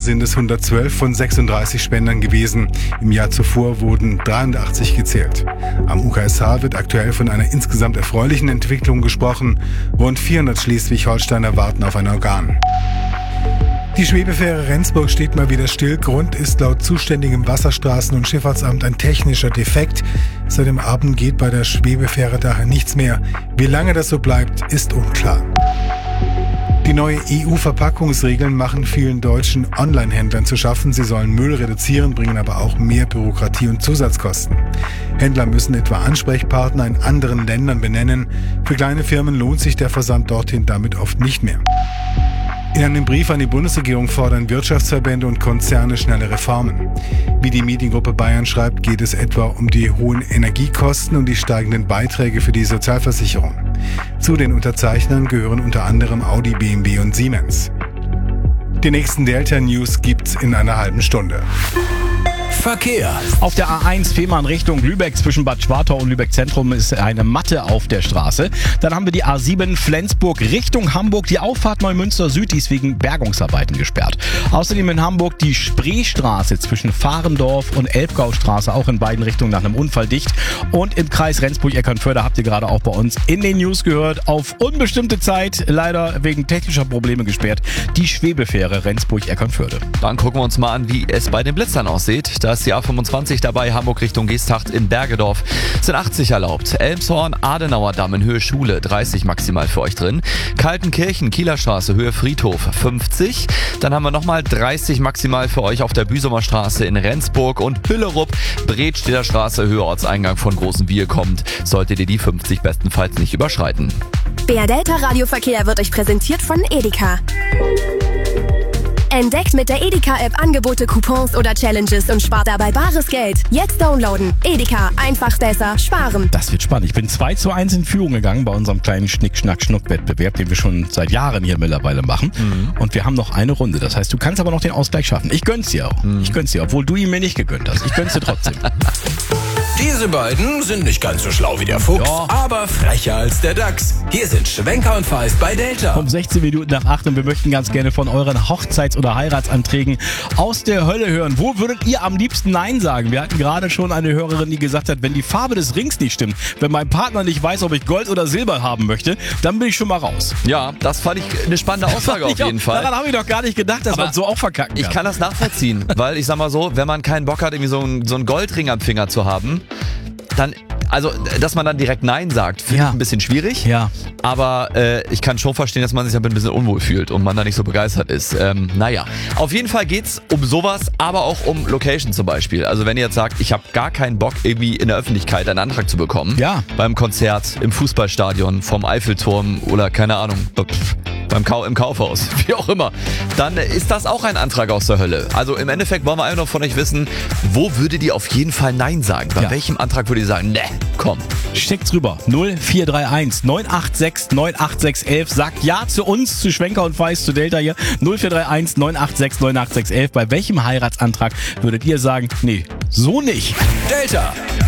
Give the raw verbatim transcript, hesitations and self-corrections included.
sind es hundertzwölf von sechsunddreißig Spendern gewesen. Im Jahr zuvor wurden dreiundachtzig gezählt. Am U K S H wird aktuell von einer insgesamt erfreulichen Entwicklung gesprochen. Rund vierhundert Schleswig-Holsteiner warten auf ein Organ. Die Schwebefähre Rendsburg steht mal wieder still. Grund ist laut zuständigem Wasserstraßen- und Schifffahrtsamt ein technischer Defekt. Seit dem Abend geht bei der Schwebefähre daher nichts mehr. Wie lange das so bleibt, ist unklar. Die neue E U-Verpackungsregeln machen vielen deutschen Online-Händlern zu schaffen. Sie sollen Müll reduzieren, bringen aber auch mehr Bürokratie und Zusatzkosten. Händler müssen etwa Ansprechpartner in anderen Ländern benennen. Für kleine Firmen lohnt sich der Versand dorthin damit oft nicht mehr. In einem Brief an die Bundesregierung fordern Wirtschaftsverbände und Konzerne schnelle Reformen. Wie die Mediengruppe Bayern schreibt, geht es etwa um die hohen Energiekosten und die steigenden Beiträge für die Sozialversicherung. Zu den Unterzeichnern gehören unter anderem Audi, B M W und Siemens. Die nächsten Delta-News gibt's in einer halben Stunde. Verkehr. Auf der A eins Fehmarn Richtung Lübeck zwischen Bad Schwartau und Lübeck Zentrum ist eine Matte auf der Straße. Dann haben wir die A sieben Flensburg Richtung Hamburg. Die Auffahrt Neumünster Süd, die ist wegen Bergungsarbeiten gesperrt. Außerdem in Hamburg die Spreestraße zwischen Fahrendorf und Elbgaustraße, auch in beiden Richtungen nach einem Unfall dicht. Und im Kreis Rendsburg-Eckernförde habt ihr gerade auch bei uns in den News gehört, auf unbestimmte Zeit, leider wegen technischer Probleme gesperrt, die Schwebefähre Rendsburg-Eckernförde. Dann gucken wir uns mal an, wie es bei den Blitzern aussieht. Da ist die A fünfundzwanzig dabei, Hamburg Richtung Geesthacht in Bergedorf. Sind achtzig erlaubt. Elmshorn, Adenauer Damm in Höhe Schule, dreißig maximal für euch drin. Kaltenkirchen, Kieler Straße, Höhe Friedhof, fünfzig. Dann haben wir nochmal dreißig maximal für euch auf der Büsumer Straße in Rendsburg. Und Hüllerup, Bredstedter Straße, Höhe Ortseingang von Großen Wiel kommt. Solltet ihr die fünfzig bestenfalls nicht überschreiten. B R Delta Radioverkehr wird euch präsentiert von Edeka. Entdeckt mit der Edeka-App Angebote, Coupons oder Challenges und spart dabei bares Geld. Jetzt downloaden. Edeka, einfach besser sparen. Das wird spannend. Ich bin zwei zu eins in Führung gegangen bei unserem kleinen Schnick-Schnack-Schnuck-Wettbewerb, den wir schon seit Jahren hier mittlerweile machen. Mhm. Und wir haben noch eine Runde. Das heißt, du kannst aber noch den Ausgleich schaffen. Ich gönn's dir auch. Mhm. Ich gönn's dir, obwohl du ihn mir nicht gegönnt hast. Ich gönn's dir trotzdem. Diese beiden sind nicht ganz so schlau wie der Fuchs, ja, aber frecher als der Dachs. Hier sind Schwenker und Feist bei Delta. Um sechzehn Minuten nach acht und wir möchten ganz gerne von euren Hochzeits- oder Heiratsanträgen aus der Hölle hören. Wo würdet ihr am liebsten Nein sagen? Wir hatten gerade schon eine Hörerin, die gesagt hat, wenn die Farbe des Rings nicht stimmt, wenn mein Partner nicht weiß, ob ich Gold oder Silber haben möchte, dann bin ich schon mal raus. Ja, das fand ich eine spannende Aussage auf jeden Fall. Daran habe ich doch gar nicht gedacht, dass aber man so auch verkacken kann. Ich kann das nachvollziehen, weil ich sag mal so, wenn man keinen Bock hat, irgendwie so einen, so einen Goldring am Finger zu haben, dann, also, dass man dann direkt Nein sagt, finde ja. ich ein bisschen schwierig. Ja. Aber äh, ich kann schon verstehen, dass man sich damit ein bisschen unwohl fühlt und man da nicht so begeistert ist. Ähm, naja, auf jeden Fall geht's um sowas, aber auch um Location zum Beispiel. Also wenn ihr jetzt sagt, ich habe gar keinen Bock, irgendwie in der Öffentlichkeit einen Antrag zu bekommen. Ja. Beim Konzert, im Fußballstadion, vom Eiffelturm oder keine Ahnung, beim Kau- im Kaufhaus, wie auch immer, dann ist das auch ein Antrag aus der Hölle. Also im Endeffekt wollen wir einfach noch von euch wissen, wo würdet ihr auf jeden Fall Nein sagen? Bei ja. welchem Antrag würdet ihr sagen, ne, komm. Schickt's rüber. null vier drei eins neun acht sechs neun acht sechs elf. Sagt ja zu uns, zu Schwenker und Feist, zu Delta hier. null vier drei eins neun acht sechs neun acht sechs elf. Bei welchem Heiratsantrag würdet ihr sagen, nee, so nicht? Delta,